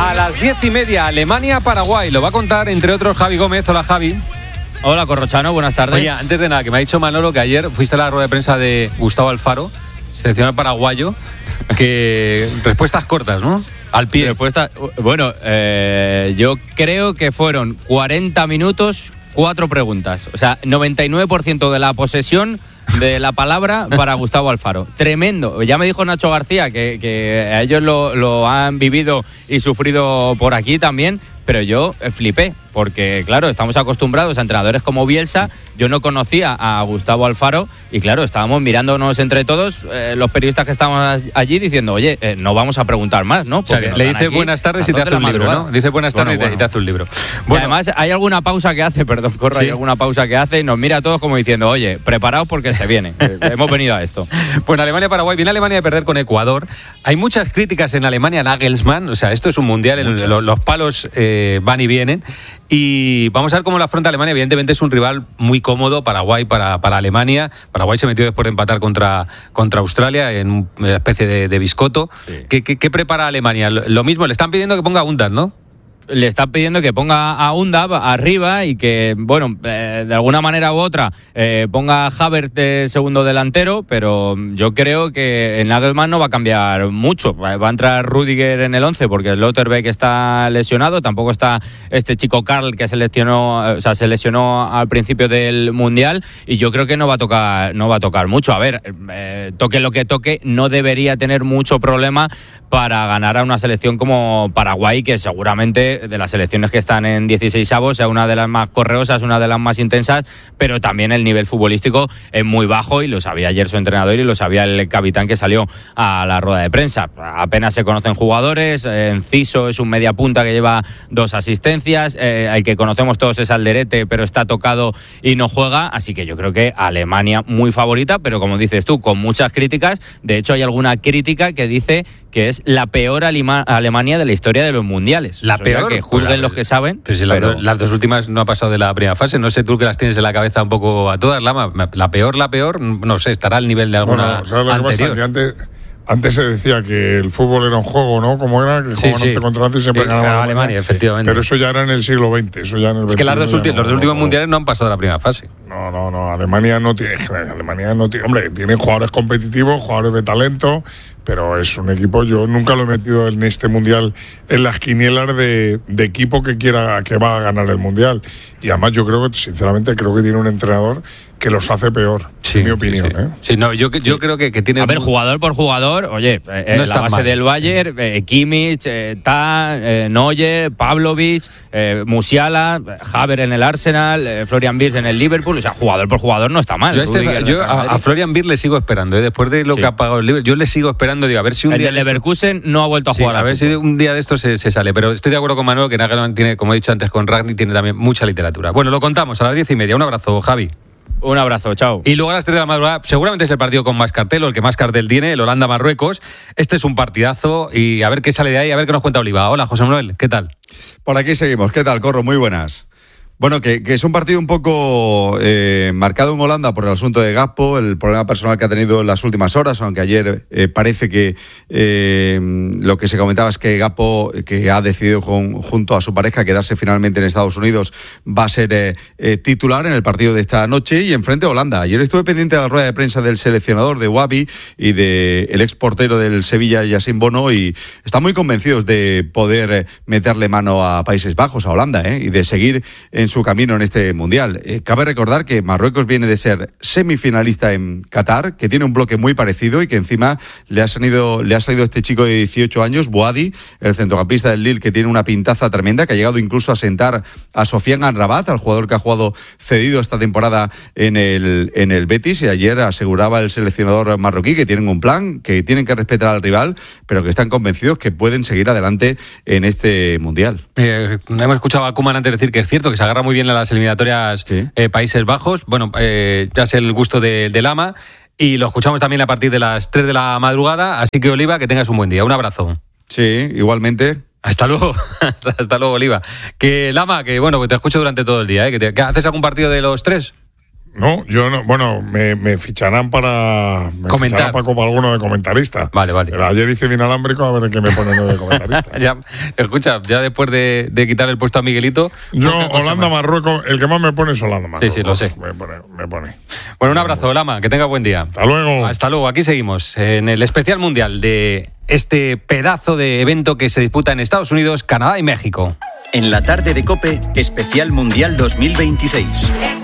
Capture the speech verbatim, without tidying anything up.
A las diez y media, Alemania-Paraguay. Lo va a contar, entre otros, Javi Gómez. Hola, Javi. Hola, Corrochano. Buenas tardes. Oye, antes de nada, que me ha dicho Manolo que ayer fuiste a la rueda de prensa de Gustavo Alfaro, seleccionador paraguayo, que respuestas cortas, ¿no? Al pie. Respuesta, bueno, eh, yo creo que fueron cuarenta minutos, cuatro preguntas. O sea, noventa y nueve por ciento de la posesión de la palabra para Gustavo Alfaro. Tremendo. Ya me dijo Nacho García que, que a ellos lo, lo han vivido y sufrido por aquí también, pero yo flipé, porque claro, estamos acostumbrados a entrenadores como Bielsa. Yo no conocía a Gustavo Alfaro y claro, estábamos mirándonos entre todos, eh, los periodistas que estábamos allí, diciendo, oye, eh, no vamos a preguntar más, ¿no? O sea, le dice buenas tardes y te hace un libro, ¿no? Dice buenas tardes bueno, bueno. y te hace un libro. Bueno. Y además hay alguna pausa que hace, perdón, Corro, ¿sí? Hay alguna pausa que hace y nos mira a todos como diciendo, oye, preparaos porque se viene. Hemos venido a esto. Bueno, Alemania-Paraguay. Viene Alemania de perder con Ecuador. Hay muchas críticas en Alemania a Nagelsmann. O sea, esto es un mundial, en los, los palos eh, van y vienen. Y vamos a ver cómo la afronta Alemania. Evidentemente es un rival muy cómodo, Paraguay para, para Alemania. Paraguay se metió después de empatar contra, contra Australia en una especie de, de biscoto. Sí. ¿Qué, qué, ¿Qué prepara Alemania? Lo mismo, le están pidiendo que ponga Undav, ¿no? Le están pidiendo que ponga a Undav arriba y que, bueno, eh, de alguna manera u otra eh, ponga a Havertz de segundo delantero, pero yo creo que el Nagelsmann no va a cambiar mucho. Va a entrar Rüdiger en el once porque el Schlotterbeck está lesionado, tampoco está este chico Karl que se lesionó, o sea, se lesionó al principio del Mundial y yo creo que no va a tocar, no va a tocar mucho. A ver, eh, toque lo que toque, no debería tener mucho problema para ganar a una selección como Paraguay, que seguramente de las selecciones que están en dieciseisavos sea una de las más correosas, una de las más intensas, pero también el nivel futbolístico es muy bajo y lo sabía ayer su entrenador y lo sabía el capitán que salió a la rueda de prensa. Apenas se conocen jugadores, Enciso es un media punta que lleva dos asistencias, eh, el que conocemos todos es Alderete, pero está tocado y no juega, así que yo creo que Alemania muy favorita, pero como dices tú, con muchas críticas. De hecho hay alguna crítica que dice que es la peor Alima- Alemania de la historia de los mundiales. La peor, que juzguen pues la, los que saben. Pero si pero... Las, las dos últimas no ha pasado de la primera fase, no sé tú que las tienes en la cabeza un poco a todas, Lama. La peor, la peor, no sé, estará al nivel de alguna bueno, ¿sabes lo que anterior? Pasa? Que antes, antes se decía que el fútbol era un juego, ¿no? Como era, que sí, jugaban sí. once contra once y siempre sí, ganaba Alemania, Alemania, efectivamente. Pero eso ya era en el siglo veinte, eso ya en el Es que las dos ulti- no, los dos no, últimos no, mundiales no han pasado de la primera fase. No, no, no. Alemania no tiene, Alemania no tiene, hombre, tiene jugadores competitivos, jugadores de talento, pero es un equipo, yo nunca lo he metido en este mundial en las quinielas de, de equipo que quiera, que va a ganar el mundial. Y además yo creo que, sinceramente, creo que tiene un entrenador que los hace peor, sí, en mi opinión. Sí, sí. ¿eh? Sí, no, yo, yo sí. creo que, que tiene... A ver, jugador por jugador, oye, eh, no la base mal. del Bayern, eh, Kimmich, eh, Ta, eh, Neuer, Pavlovic, eh, Musiala, Havertz en el Arsenal, eh, Florian Wirtz en el Liverpool, o sea, jugador por jugador no está mal. Yo, este, yo a, a Florian Wirtz le sigo esperando, ¿eh? Después de lo sí. que ha pagado el Liverpool, yo le sigo esperando, digo, a ver si un el día... El de Leverkusen esto... no ha vuelto a sí, jugar. A ver fútbol. si un día de esto se, se sale, pero estoy de acuerdo con Manuel que Nagelsmann tiene, como he dicho antes con Ragni, tiene también mucha literatura. Bueno, lo contamos a las diez y media. Un abrazo, Javi. Un abrazo, chao. Y luego a las tres de la madrugada, seguramente es el partido con más cartel, o el que más cartel tiene, el Holanda-Marruecos. Este es un partidazo y a ver qué sale de ahí, a ver qué nos cuenta Oliva. Hola, José Manuel, ¿qué tal? Por aquí seguimos. ¿Qué tal, Corro? Muy buenas. Bueno, que, que es un partido un poco eh, marcado en Holanda por el asunto de Gakpo, el problema personal que ha tenido en las últimas horas, aunque ayer eh, parece que eh, lo que se comentaba es que Gakpo, que ha decidido con, junto a su pareja quedarse finalmente en Estados Unidos, va a ser eh, eh, titular en el partido de esta noche y enfrente a Holanda. Ayer estuve pendiente de la rueda de prensa del seleccionador de Wahbi y del ex portero del Sevilla, Yassine Bono, y están muy convencidos de poder meterle mano a Países Bajos, a Holanda, ¿eh? y de seguir en su camino en este Mundial. Eh, cabe recordar que Marruecos viene de ser semifinalista en Qatar, que tiene un bloque muy parecido y que encima le ha salido, le ha salido este chico de dieciocho años, Bouhaddi, el centrocampista del Lille, que tiene una pintaza tremenda, que ha llegado incluso a sentar a Sofiane Amrabat, al jugador que ha jugado cedido esta temporada en el, en el Betis, y ayer aseguraba el seleccionador marroquí que tienen un plan, que tienen que respetar al rival, pero que están convencidos que pueden seguir adelante en este Mundial. Eh, hemos escuchado a Koeman antes decir que es cierto que se agarra muy bien a las eliminatorias sí. eh, Países Bajos. Bueno, eh, ya es el gusto de, de Lama y lo escuchamos también a partir de las tres de la madrugada. Así que, Oliva, que tengas un buen día. Un abrazo. Sí, igualmente. Hasta luego. Hasta luego, Oliva. Que Lama, que bueno, que te escucho durante todo el día. ¿eh? Que te, que ¿Haces algún partido de los tres? No, yo no. Bueno, me, me ficharán para. Me Comentar. ficharán para, para alguno de comentarista. Vale, vale. Pero ayer hice inalámbrico a ver qué me ponen de comentarista. ya, escucha, ya después de, de quitar el puesto a Miguelito. Yo, Holanda, Marruecos, el que más me pone es Holanda, Marruecos. Sí, sí, lo sé. Me pone, me pone. Bueno, un abrazo, Lama, que tenga buen día. Hasta luego. Hasta luego, aquí seguimos en el especial mundial de este pedazo de evento que se disputa en Estados Unidos, Canadá y México. En la tarde de COPE, especial mundial dos mil veintiséis.